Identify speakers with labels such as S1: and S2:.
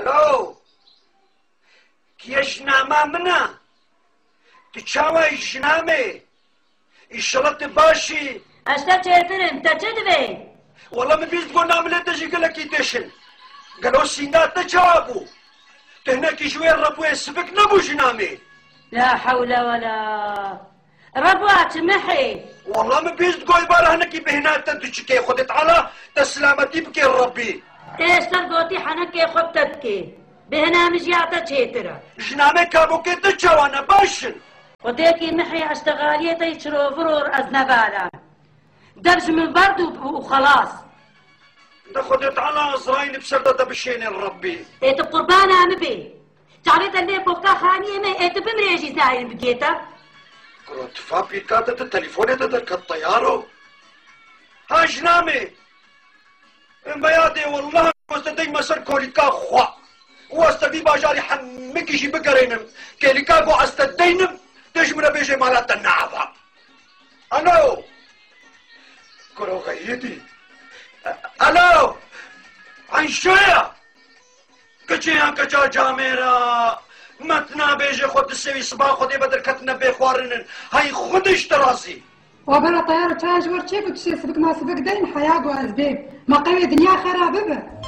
S1: الو كي جنامه منا تشاوي جنامي الشرط باشي
S2: اشتا چهترم تا چه دوی؟
S1: والله من بيست قول نعمل تجي قالك يدشن قالوا سينات تجابو تهناك شوية ربو يسبك نبو جنامي
S2: لا حول ولا ربوات محي
S1: والله من بيست قول بارا هناكي بهنات تدشكي خدت على تسلامتي بكي ربي
S2: ايش تلقوتي حنكي خبتتكي بهنا مجياتا چهترا
S1: جنامي كابو كي تجاوانا باشن
S2: وديكي محي اشتغالية يشرو فرور ازنبالا درج من برد وخلاص
S1: ده خدت على ازراين بسردة بشين ربي
S2: ايت بقربان عم بي تعرفت اللي بوكا خانية ما ايت بمريجي زاين بقيتا
S1: قلت فابي كاتت التليفون تدرك الطيارو ها جنامي بيادي والله واستدي مسر كوليكا خوا واستدي باجاري حمكي شي بقرينم كوليكا قو استدينم تجمنا بيجي مالات النعفة الو كرو غيدي الو عن شوية كجيان كجا جاميرا متنا بيجي خود السوي صباح خودي بدر كتنا بيخوارنن هاي خودش تراسي
S3: وبلا طيارة تاج ورشيك وتشي سبك ما سبك دين حياة وأسباب ما قوي دنيا خرابة